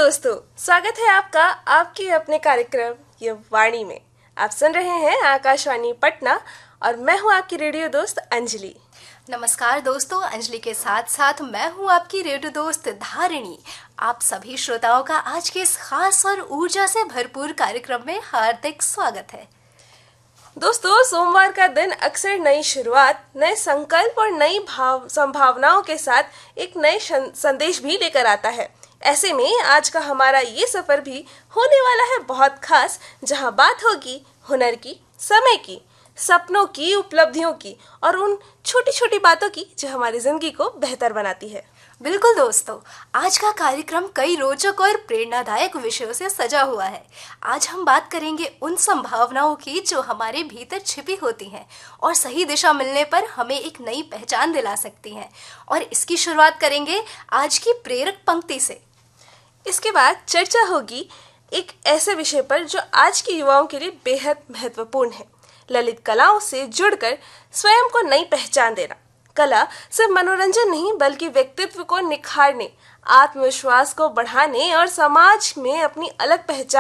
दोस्तों, स्वागत है आपका आपके अपने कार्यक्रम ये वाणी में। आप सुन रहे हैं आकाशवाणी पटना और मैं हूं आपकी रेडियो दोस्त अंजलि। नमस्कार दोस्तों, अंजलि के साथ साथ मैं हूं आपकी रेडियो दोस्त धारिणी। आप सभी श्रोताओं का आज के इस खास और ऊर्जा से भरपूर कार्यक्रम में हार्दिक स्वागत है। दोस्तों, सोमवार का दिन अक्सर नई शुरुआत, नए संकल्प और नई संभावनाओं के साथ एक नए संदेश भी लेकर आता है। ऐसे में आज का हमारा ये सफर भी होने वाला है बहुत खास, जहां बात होगी हुनर की, समय की, सपनों की, उपलब्धियों की और उन छोटी छोटी बातों की जो हमारी जिंदगी को बेहतर बनाती है। बिल्कुल दोस्तों, आज का कार्यक्रम कई रोचक और प्रेरणादायक विषयों से सजा हुआ है। आज हम बात करेंगे उन संभावनाओं की जो हमारे भीतर छिपी होती हैं और सही दिशा मिलने पर हमें एक नई पहचान दिला सकती हैं। और इसकी शुरुआत करेंगे आज की प्रेरक पंक्ति से। इसके बाद चर्चा होगी एक ऐसे विषय पर जो आज के युवाओं के लिए बेहद महत्वपूर्ण है, ललित कलाओं से जुड़कर स्वयं को नई पहचान देना। कला सिर्फ मनोरंजन नहीं बल्कि व्यक्तित्व को निखारने, आत्मविश्वास को बढ़ाने और समाज में अपनी अलग पहचान